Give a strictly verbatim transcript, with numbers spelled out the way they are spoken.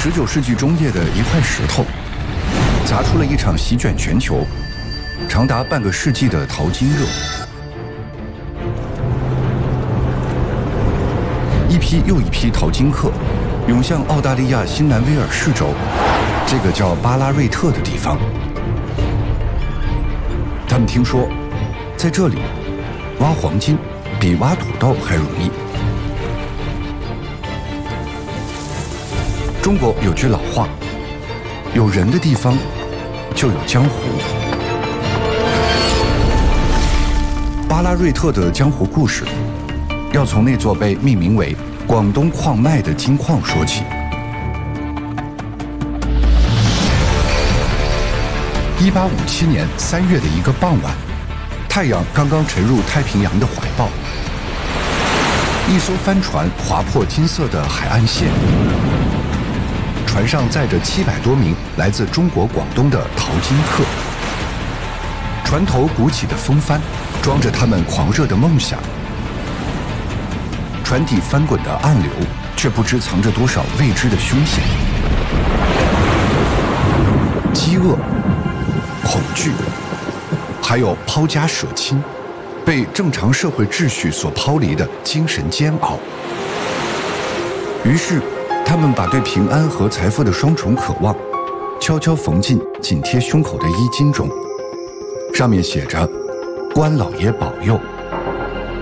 十九世纪中叶的一块石头，砸出了一场席卷全球、长达半个世纪的淘金热。一批又一批淘金客涌向澳大利亚新南威尔士州这个叫巴拉瑞特的地方。他们听说，在这里挖黄金比挖土豆还容易。中国有句老话，有人的地方就有江湖。巴拉瑞特的江湖故事，要从那座被命名为广东矿脉的金矿说起。一八五七年三月的一个傍晚，太阳刚刚沉入太平洋的怀抱，一艘帆船划破金色的海岸线，船上载着七百多名来自中国广东的淘金客。船头鼓起的风帆，装着他们狂热的梦想。船底翻滚的暗流，却不知藏着多少未知的凶险。饥饿、恐惧，还有抛家舍亲，被正常社会秩序所抛离的精神煎熬。于是，他们把对平安和财富的双重渴望，悄悄缝进紧贴胸口的衣襟中，上面写着“关老爷保佑”。